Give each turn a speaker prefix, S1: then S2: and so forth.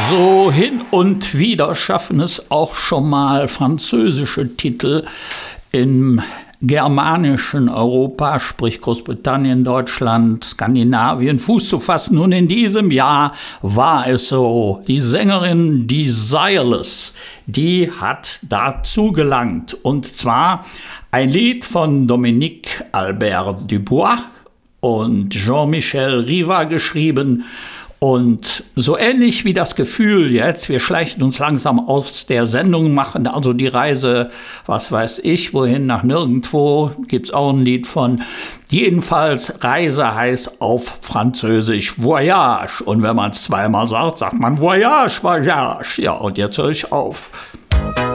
S1: So hin und wieder schaffen es auch schon mal französische Titel im germanischen Europa, sprich Großbritannien, Deutschland, Skandinavien, Fuß zu fassen. Und in diesem Jahr war es so. Die Sängerin Desireless, die hat dazu gelangt. Und zwar ein Lied von Dominique Albert Dubois und Jean-Michel Riva geschrieben. Und so ähnlich wie das Gefühl jetzt, wir schleichen uns langsam aus der Sendung, machen also die Reise, was weiß ich, wohin, nach nirgendwo, gibt's auch ein Lied von. Jedenfalls, Reise heißt auf Französisch Voyage. Und wenn man es zweimal sagt, sagt man Voyage, Voyage. Ja, und jetzt höre ich auf.